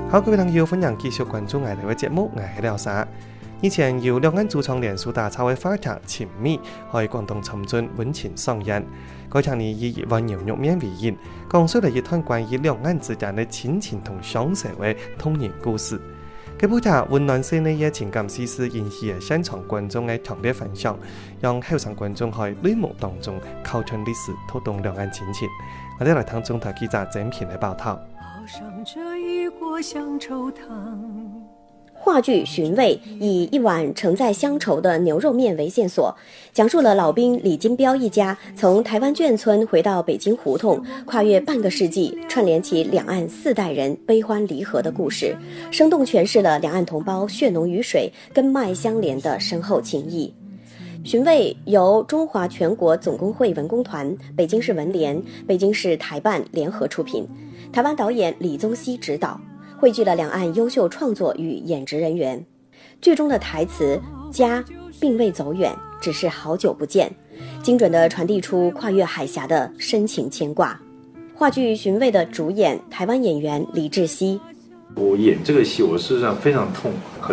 好，各位朋友，歡迎繼續關注我哋嘅節目，我係廖沙。以前由兩岸主創聯署打造嘅花劇《情蜜》，喺廣東深圳溫情上映。該場以1碗牛肉麵為演，講述了一段關於兩岸之間嘅親情同相惜嘅童年故事。這部劇溫暖細膩嘅情感絲絲，引起現場觀眾嘅強烈分享，讓後生觀眾喺淚目當中考出歷史，tou動兩岸親情。我哋來聽中台記者整片嘅報道。 話劇《尋味》以一碗盛載鄉愁的牛肉麵為線索，講述了老兵李金彪一家從台灣眷村回到北京胡同，跨越半個世紀，串聯起兩岸4代人悲歡離合的故事，生動詮釋了兩岸同胞血濃於水、根脈相連的深厚情誼。《尋味》由中華全國總工會文工團、北京市文聯、北京市台辦聯合出品，台灣導演李宗熙執導，匯聚了兩岸優秀創作與演職人員。劇中的台詞“家並未走遠，只是好久不見”，精準地傳遞出跨越海峽的深情牽掛。話劇《尋味》的主演台灣演員李志熙， 我演這個戲，我事實上非常痛，